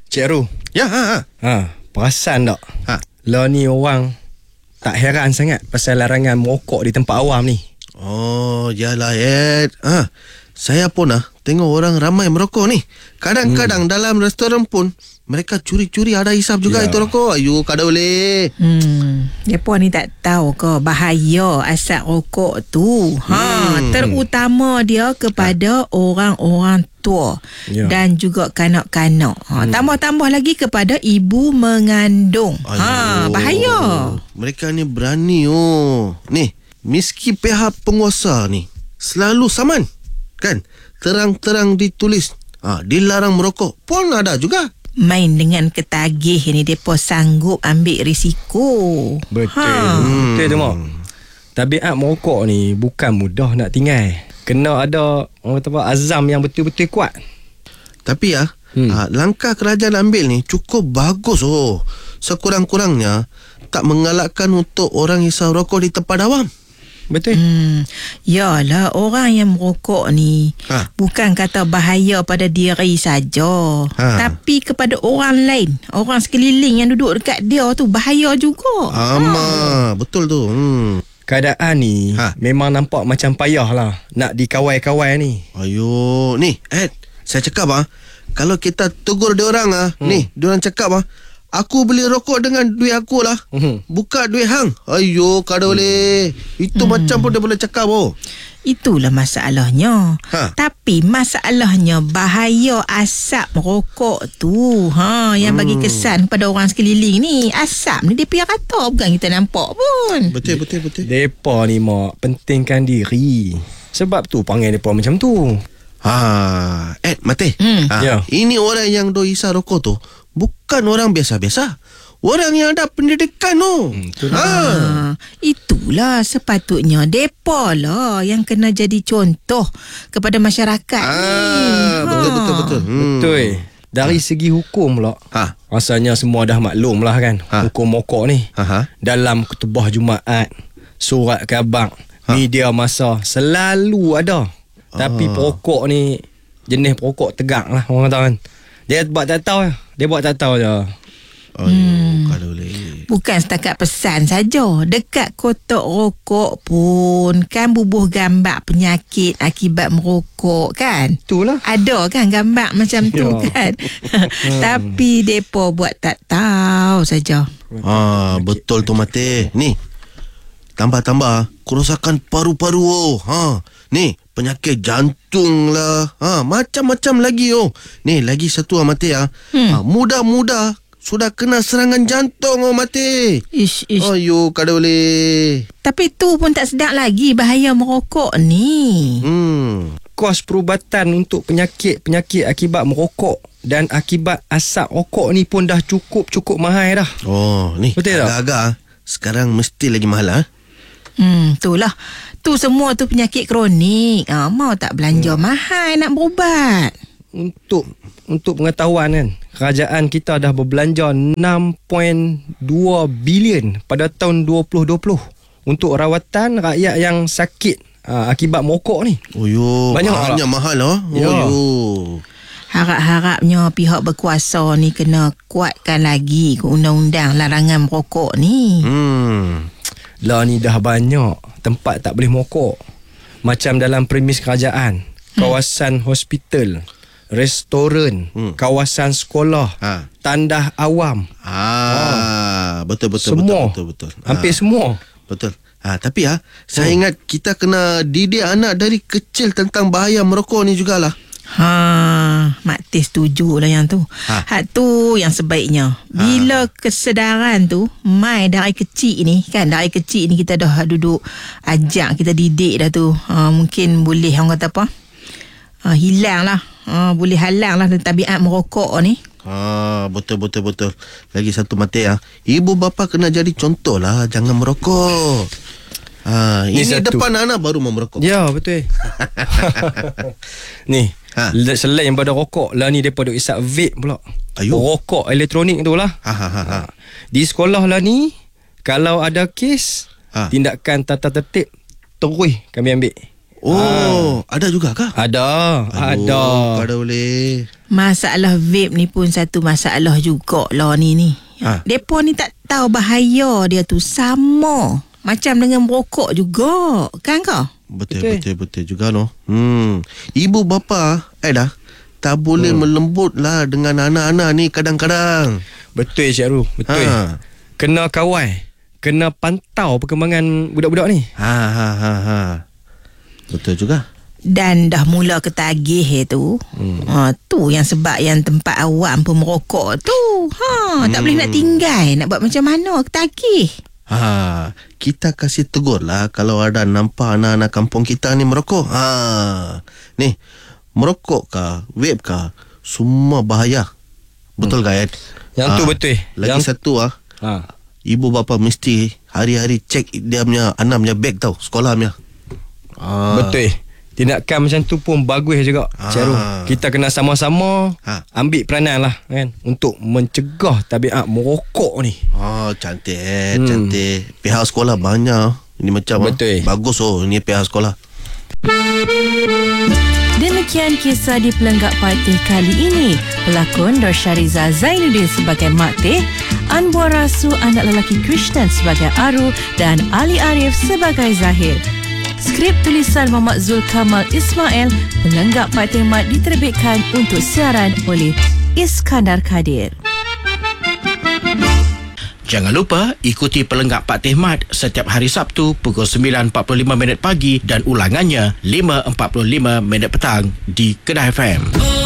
Cik Ru. Ya, Perasan tak? Lah ni orang tak heran sangat pasal larangan merokok di tempat awam ni. Oh, yalah Ed. Saya pun tengok orang ramai merokok ni. Kadang-kadang dalam restoran pun mereka curi-curi ada hisap juga itu rokok. Ayu, kada boleh. Mereka ni tak tahu ke bahaya asap rokok tu. Terutama dia kepada orang-orang tua dan juga kanak-kanak. Tambah-tambah lagi kepada ibu mengandung. Bahaya. Mereka ni berani Ni, meski pihak penguasa ni selalu saman, kan? Terang-terang ditulis dilarang merokok pun ada juga. Main dengan ketagih ni, mereka sanggup ambil risiko. Betul tu Mak. Tabiat merokok ni bukan mudah nak tinggal. Kena ada orang kata azam yang betul-betul kuat. Tapi langkah kerajaan ambil ni cukup bagus Sekurang-kurangnya tak mengalahkan untuk orang hisap rokok di tempat awam. Betul. Yalah, orang yang merokok ni bukan kata bahaya pada diri saja, tapi kepada orang lain, orang sekeliling yang duduk dekat dia tu bahaya juga. Betul tu. Keadaan ni memang nampak macam payah lah nak dikawal-kawal ni. Ayo, ni Ed, saya cakap kalau kita tegur diorang ni, diorang cakap aku beli rokok dengan duit aku lah, bukan duit hang. Ayo, kada boleh. Itu macam pun dia boleh cakap. Itulah masalahnya. Tapi masalahnya bahaya asap rokok tu. Yang bagi kesan pada orang sekeliling ni. Asap ni dia pihak kata, bukan kita nampak pun. Betul. Depa ni Mak pentingkan diri. Sebab tu panggil depa macam tu. Ed, Mate. Ini orang yang hisap rokok tu bukan orang biasa-biasa. Orang yang ada pendidikan Itulah sepatutnya depa lah yang kena jadi contoh kepada masyarakat ni. Betul. Betul. Dari segi hukum pula, rasanya semua dah maklum lah kan. Hukum merokok ni dalam khutbah Jumaat, surat khabar, media masa selalu ada. Tapi perokok ni jenis perokok tegak lah orang kata kan. Dia buat tak tahu je. Kalau boleh. Bukan setakat pesan saja. Dekat kotak rokok pun kan bubuh gambar penyakit akibat merokok kan. Itulah. Ada kan gambar macam tu kan. Tapi depa buat tak tahu saja. Betul tu Mate. Ni, tambah-tambah kerosakan paru-paru. Ni, penyakit jantung lah. Macam-macam lagi Ni, lagi satu Mate muda-muda sudah kena serangan jantung Mate. Ish. Ayo, kada boleh. Tapi tu pun tak sedap lagi bahaya merokok ni. Kos perubatan untuk penyakit-penyakit akibat merokok dan akibat asap rokok ni pun dah cukup mahal dah. Ni betul tak? Agak-agak sekarang mesti lagi mahal Itulah. Tu semua tu penyakit kronik. Mau tak belanja mahal nak berubat. Untuk pengetahuan kan, kerajaan kita dah berbelanja 6.2 bilion pada tahun 2020 untuk rawatan rakyat yang sakit akibat merokok ni. Banyak mahal Harap-harapnya pihak berkuasa ni kena kuatkan lagi undang-undang larangan merokok ni. Lah ni dah banyak tempat tak boleh merokok. Macam dalam premis kerajaan, kawasan hospital, restoran, kawasan sekolah, tandas awam. Betul. Semua. Betul. Hampir semua. Betul. Tapi saya ingat kita kena didik anak dari kecil tentang bahaya merokok ni jugalah. Mak Tis setuju lah yang tu. Hak tu yang sebaiknya. Bila kesedaran tu mai dari kecil ni kan, dari kecil ni kita dah duduk ajak, kita didik dah tu, mungkin boleh orang kata apa, hilang lah, boleh halang lah tabiat merokok ni. Betul. Lagi satu Mate ibu bapa kena jadi contoh lah, jangan merokok. Ini satu. Depan anak baru mau merokok. Ya, betul. Ni, selain pada rokok lah ni, mereka duk isap vape pula. Rokok elektronik tu lah. Di sekolah lah ni, kalau ada kes tindakan tata tertib, terus kami ambil Ada juga kah? Ada. Kada boleh. Masalah vape ni pun satu masalah jugalah ni. Depa ni tak tahu bahaya dia tu sama macam dengan merokok juga. Kan kau? Betul juga no. Ibu bapa tak boleh melembut lah dengan anak-anak ni kadang-kadang. Betul Syarul, betul. Kena kawal, kena pantau perkembangan budak-budak ni. Betul juga. Dan dah mula ketagih tu. Tu yang sebab yang tempat awam pun merokok tu. Tak boleh nak tinggal. Nak buat macam mana ketagih. Kita kasih tegur lah kalau ada nampak anak-anak kampung kita ni merokok. Ni, merokok kah, vape kah, semua bahaya. Betul kan? Yang tu betul. Lagi satu ibu bapa mesti hari-hari cek dia punya anak punya beg tau, sekolah punya. Betul. Tindakan macam tu pun bagus juga, Syarul. Kita kena sama-sama ambil peranan lah kan, untuk mencegah tabiat merokok ni. Cantik. Pihak sekolah banyak. Ini macam betul. Bagus ni pihak sekolah. Demikian kisah di Pelenggak Patih kali ini. Pelakon Dorsyariza Zainuddin sebagai Mak Teh, Anwar Rasu anak lelaki Krishnan sebagai Aru dan Ali Arif sebagai Zahir. Skrip tulisan Muhammad Zul Kamal Ismail. Pelenggak Patih Mat diterbitkan untuk siaran oleh Iskandar Kadir. Jangan lupa ikuti Pelenggak Pak Tehmat setiap hari Sabtu pukul 9.45 pagi dan ulangannya 5.45 petang di Kedah FM.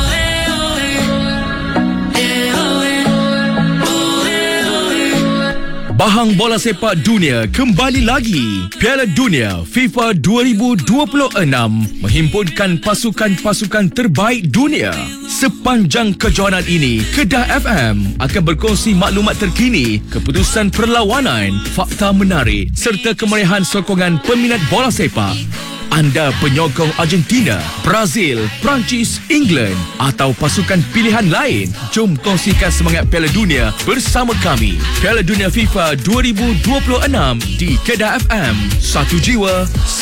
Bahang bola sepak dunia kembali lagi. Piala Dunia FIFA 2026 menghimpunkan pasukan-pasukan terbaik dunia. Sepanjang kejohanan ini, Kedah FM akan berkongsi maklumat terkini, keputusan perlawanan, fakta menarik serta kemeriahan sokongan peminat bola sepak. Anda penyokong Argentina, Brazil, Perancis, England atau pasukan pilihan lain? Jom kongsikan semangat Piala Dunia bersama kami. Piala Dunia FIFA 2026 di Kedah FM. Satu jiwa,